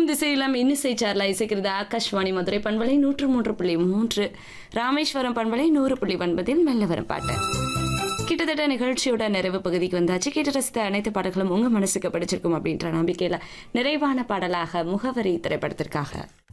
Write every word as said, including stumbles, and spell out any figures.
எங்கும் திசையிலும் இன்னிசை சார்ல இசைக்கிறது ஆகாஷ்வாணி மதுரை பண்பலை நூற்று மூன்று புள்ளி மூன்று, ராமேஸ்வரம் பண்பலை நூறு புள்ளி ஒன்பதில் மெல்ல வரும் பாட்டு. கிட்டத்தட்ட நிகழ்ச்சியோட நிறைவு பகுதிக்கு வந்தாச்சு. கேட்டு ரசித்த அனைத்து பாடல்களும் உங்க மனசுக்கு பிடிச்சிருக்கும் அப்படின்ற நம்பிக்கையில நிறைவான பாடலாக முகவரி திரைப்படத்திற்காக